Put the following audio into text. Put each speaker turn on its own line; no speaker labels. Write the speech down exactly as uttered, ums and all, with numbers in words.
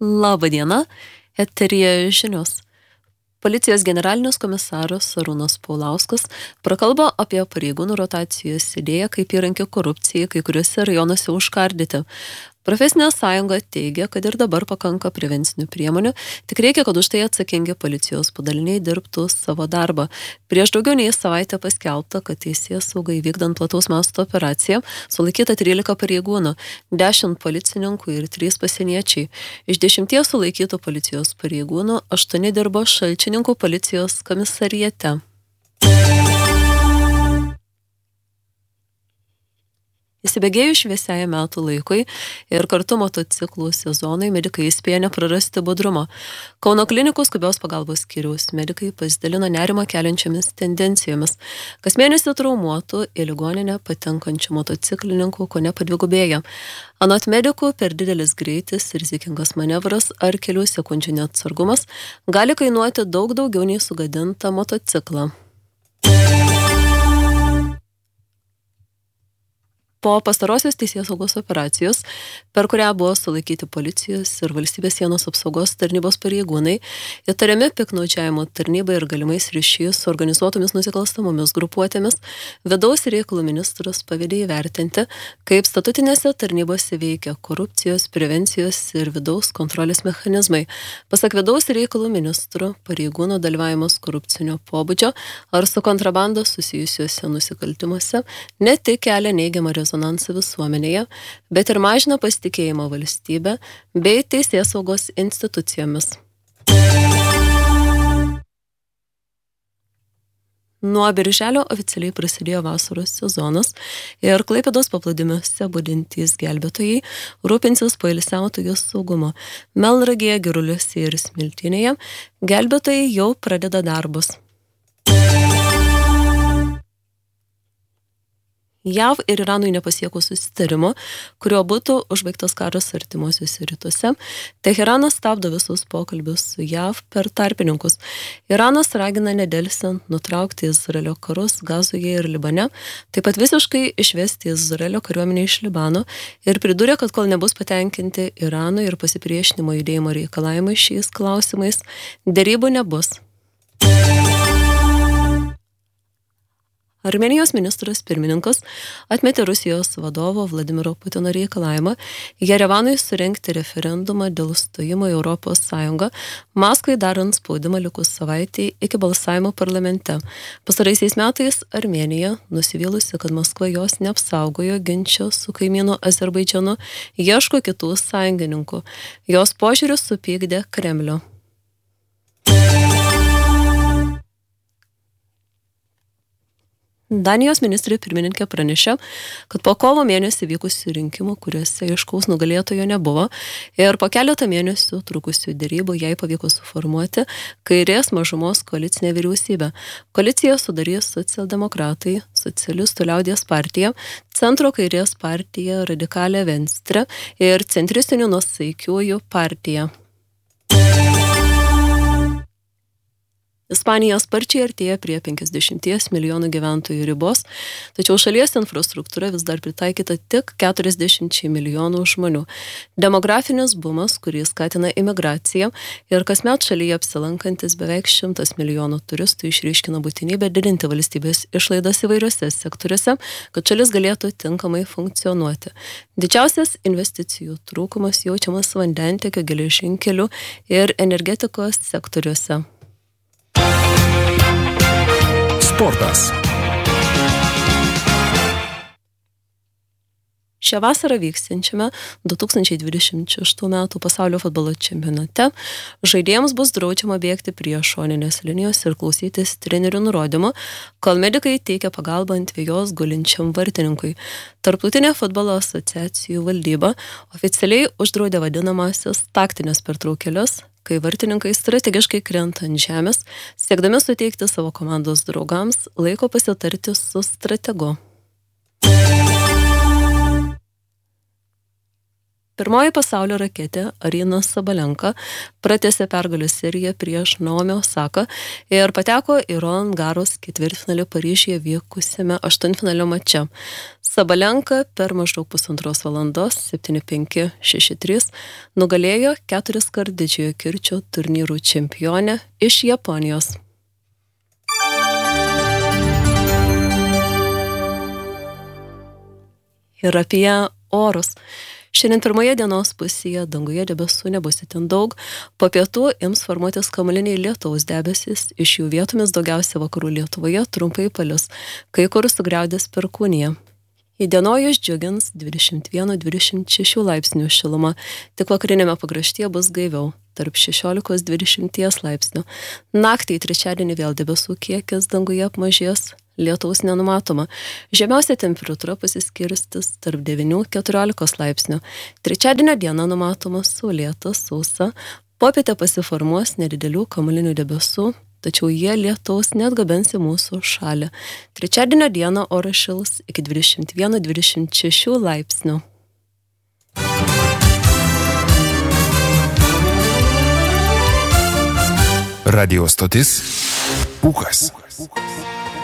Labą dieną, eteryje žinios. Policijos generalinis komisaras Arūnas Paulauskas prakalbo apie pareigūnų rotacijos idėją kaip įrankį korupcijai kai kuriuose rajonuose užkardyti. Profesinė sąjunga teigia, kad ir dabar pakanka prevencinių priemonių, tik reikia, kad už tai atsakingi policijos padaliniai dirbtų savo darbą. Prieš daugiau nei savaitę paskelbta, kad teisėsaugai vykdant plataus masto operaciją sulaikyta trylika pareigūnų, dešimt policininkų ir trys pasieniečiai. Iš dešimties sulaikytų policijos pareigūnų aštuoni dirbo Šalčininkų policijos komisariate. Įsibėgėjus šviesiai metų laikui ir kartu motociklų sezonai medikai įspėja neprarasti budrumo. Kauno klinikų skubios pagalbos skyriaus medikai pasidalino nerimą keliančiamis tendencijomis. Kas mėnesį traumuotų į ligoninę patenkančių motociklininkų kone padvigubėja. Anot medikų, per didelis greitis, rizikingas manevras ar kelių sekundžių neatsargumas gali kainuoti daug daugiau nei sugadintą motociklą. Po pastarosios teisėsaugos operacijos, per kurią buvo sulaikyti policijos ir valstybės sienos apsaugos tarnybos pareigūnai, įtariami piktnaudžiavimo tarnybai ir galimais ryšiais su organizuotomis nusikalstamomis grupuotėmis, vidaus reikalų ministras pavedė įvertinti, kaip statutinėse tarnybose veikia korupcijos, prevencijos ir vidaus kontrolės mechanizmai. Pasak vidaus reikalų ministro, pareigūno dalyvavimas korupcinio pobūdžio ar su kontrabanda susijusiuose nusikaltimuose ne tik kelia neigiamą rezultatą rezonansą visuomenėje, bet ir mažina pasitikėjimą valstybę bei teisėsaugos institucijomis. Nuo birželio oficialiai prasidėjo vasaros sezonas ir Klaipėdos paplūdimiuose budintys gelbėtojai rūpinsis poilsiautojų saugumo. Melnragėje, Giruliuose ir Smiltynėje gelbėtojai jau pradeda darbus. JAV ir Iranui nepasiekus susitarimo, kurio būtų užbaigtas karas artimuosiuose rytuose, Teheranas stabdo visus pokalbius su JAV per tarpininkus. Iranas ragina nedelsiant nutraukti Izraelio karus Gazoje ir Libane, taip pat visiškai išvesti Izraelio kariuomenę iš Libano ir pridūrė, kad kol nebus patenkinti Irano ir pasipriešinimo judėjimo reikalavimai šiais klausimais, derybų nebus. Armėnijos ministras pirmininkas atmetė Rusijos vadovo Vladimiro Putino reikalavimą Jerevanui surengti referendumą dėl stojimo į Europos Sąjungą, Maskvai darant spaudimą likus savaitei iki balsavimo parlamente. Pastaraisiais metais Armėnija, nusivylusi, kad Maskva jos neapsaugojo ginčio su kaimynu Azerbaidžanu, ieško kitų sąjungininkų. Jos požiūris supykdė Kremlių. Danijos ministrė pirmininkė pranešė, kad po kovo mėnesį vykusių rinkimų, kuriuose aiškaus nugalėtojo nebuvo, ir po keletą mėnesių trukusių derybų jai pavyko suformuoti kairės mažumos koalicinę vyriausybę. Koaliciją sudarys socialdemokratai, socialistų liaudies partija, centro kairės partija, radikalė Venstre ir centristinių nuosaikiųjų partija. Ispanija sparčiai artėja prie penkiasdešimties milijonų gyventojų ribos, tačiau šalies infrastruktūra vis dar pritaikyta tik keturiasdešimčiai milijonų žmonių. Demografinis bumas, kurį skatina imigracija ir kasmet šalyje apsilankantis beveik šimtas milijonų turistų išryškina būtinybę didinti valstybės išlaidas įvairiuose sektoriuose, kad šalis galėtų tinkamai funkcionuoti. Didžiausias investicijų trūkumas jaučiamas vandentiekio, geležinkelių ir energetikos sektoriuose.
Sportas.
Šią vasarą vyksiančiame du tūkstančiai dvidešimt šeštų metų pasaulio futbolo čempionate žaidėjams bus draudžiama bėgti prie šoninės linijos ir klausytis trenerių nurodymų, kol medikai teikia pagalbą ant vejos gulinčiam vartininkui. Tarptautinė futbolo asociacijų valdyba oficialiai uždraudė vadinamąsias taktinės pertraukėles, kai vartininkai strategiškai krenta ant žemės, siekdami suteikti savo komandos draugams laiko pasitarti su strategu. Pirmoji pasaulio raketė Arina Sabalenka pratęsė pergalės seriją prieš Naomi Osaka ir pateko į Roland Garros ketvirtfinalį Paryžiuje vykusiame aštuntfinalio mače. Sabalenka per maždaug pusantros valandos septyni penki šeši trys nugalėjo keturis kart Didžiojo kirčio turnyrų čempionę iš Japonijos. Ir apie orus. Šiandien pirmoje dienos pusėje danguje debesų nebus itin daug, po pietų ims formuotis kamuoliniai lietaus debesys, iš jų vietomis daugiausia vakarų Lietuvoje trumpai palis, kai kur sugriaudės perkūnija. Įdienojus džiugins dvidešimt vienas dvidešimt šeši laipsnių šiluma, tik vakarinėme pakraštyje bus gaiviau, tarp šešiolikos dvidešimt laipsnių. Naktį į trečiadienį vėl debesų kiekis danguje apmažės, lietaus nenumatoma. Žemiausia temperatūra pasiskirstis tarp devynių keturiolikos laipsnių. Trečiadienio dieną numatoma saulėta, sausa, popietę pasiformuos nedidelių kamuolinių debesų, tačiau jie lietaus neatgabens į mūsų šalį. Trečiadienio dieną oras šils iki dvidešimt vienas dvidešimt šeši laipsnių.
Radio stotis Pūkas.